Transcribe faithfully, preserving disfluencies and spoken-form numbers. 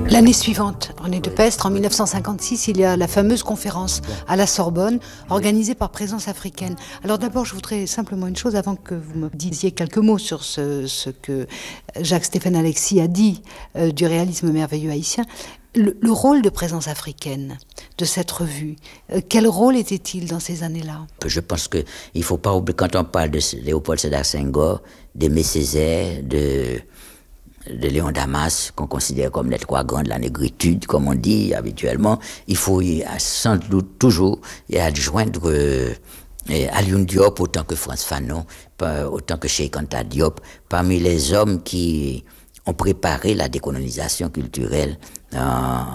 L'année suivante, René Depestre, en mille neuf cent cinquante-six, il y a la fameuse conférence à la Sorbonne, organisée par Présence africaine. Alors d'abord, je voudrais simplement une chose, avant que vous me disiez quelques mots sur ce, ce que Jacques-Stéphane Alexis a dit euh, du réalisme merveilleux haïtien. Le, le rôle de Présence africaine, de cette revue, euh, quel rôle était-il dans ces années-là? Je pense qu'il ne faut pas oublier, quand on parle de Léopold Sédar Senghor, d'Aimé Césaire, de... de Léon Damas, qu'on considère comme les trois grands de la négritude, comme on dit habituellement, il faut y, sans doute toujours y adjoindre euh, Alioune Diop autant que France Fanon, autant que Cheikh Anta Diop, parmi les hommes qui ont préparé la décolonisation culturelle euh,